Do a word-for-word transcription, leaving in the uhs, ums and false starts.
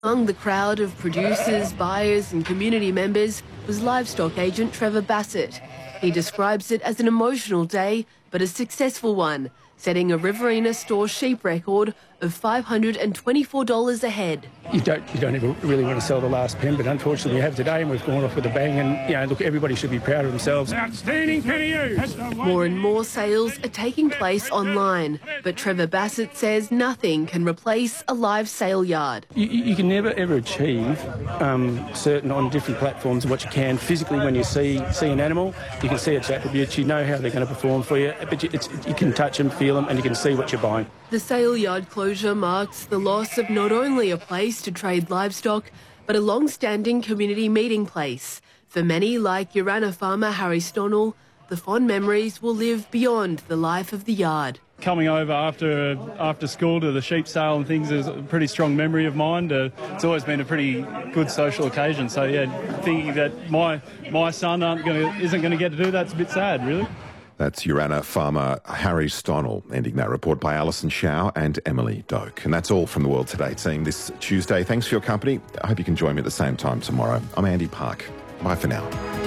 Among the crowd of producers, buyers and community members was livestock agent Trevor Bassett. He describes it as an emotional day, but a successful one, setting a Riverina store sheep record of five hundred twenty-four dollars a head. You don't, you don't ever really want to sell the last pen, but unfortunately we have today and we've gone off with a bang and, you know, look, everybody should be proud of themselves. Outstanding penny use! More and more sales are taking place online, but Trevor Bassett says nothing can replace a live sale yard. You, you can never ever achieve um, certain on different platforms what you can physically when you see see an animal. You can see its attributes, you know how they're going to perform for you, but you, it's, you can touch them, feel them and you can see what you're buying. The sale yard closure marks the loss of not only a place to trade livestock, but a long-standing community meeting place. For many, like Urana farmer Harry Stonnell, the fond memories will live beyond the life of the yard. Coming over after after school to the sheep sale and things is a pretty strong memory of mine. Uh, it's always been a pretty good social occasion. So yeah, thinking that my my son aren't gonna, isn't going to get to do that's a bit sad, really. That's Urana farmer Harry Stonnell, ending that report by Alison Shao and Emily Doak. And that's all from The World Today team this Tuesday. Thanks for your company. I hope you can join me at the same time tomorrow. I'm Andy Park. Bye for now.